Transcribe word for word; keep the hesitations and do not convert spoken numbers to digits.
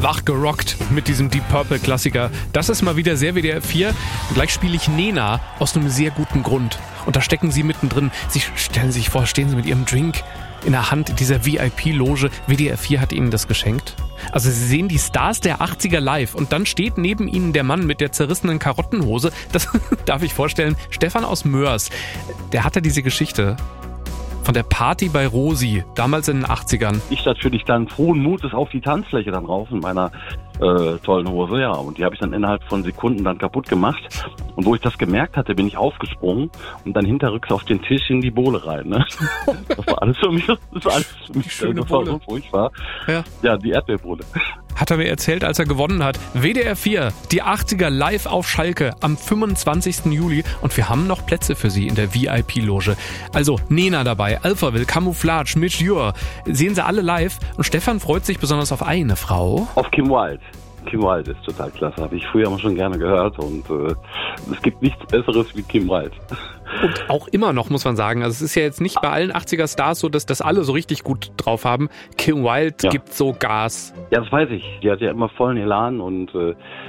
wachgerockt mit diesem Deep Purple Klassiker. Das ist mal wieder sehr W D R vier. Gleich spiele ich Nena aus einem sehr guten Grund. Und da stecken Sie mittendrin. Sie stellen sich vor, stehen Sie mit Ihrem Drink in der Hand in dieser V I P-Loge. W D R vier hat Ihnen das geschenkt. Also Sie sehen die Stars der achtziger live und dann steht neben Ihnen der Mann mit der zerrissenen Karottenhose. Das darf ich vorstellen. Stefan aus Mörs. Der hatte diese Geschichte von der Party bei Rosi, damals in den achtzigern. Ich natürlich dann frohen Mutes auf die Tanzfläche dann rauf in meiner äh, tollen Hose, ja. Und die habe ich dann innerhalb von Sekunden dann kaputt gemacht. Und wo ich das gemerkt hatte, bin ich aufgesprungen und dann hinterrücks auf den Tisch in die Bohle rein. Ne? Das war alles für mich, das war alles für mich schöne das war Bohle. so furchtbar. Ja. Ja, die Erdbeerbohle. Hat er mir erzählt, als er gewonnen hat. W D R vier, die achtziger live auf Schalke am fünfundzwanzigsten Juli. Und wir haben noch Plätze für Sie in der V I P-Loge. Also Nena dabei, Alphaville, Camouflage, Mitch Ure. Sehen Sie alle live. Und Stefan freut sich besonders auf eine Frau. Auf Kim Wilde. Kim Wilde ist total klasse, habe ich früher mal schon gerne gehört. Und äh, es gibt nichts Besseres wie Kim Wilde. Und auch immer noch, muss man sagen. Also es ist ja jetzt nicht bei allen achtziger-Stars so, dass das alle so richtig gut drauf haben. Kim Wilde Ja. gibt so Gas. Ja, das weiß ich. Die hat ja immer vollen Elan und äh,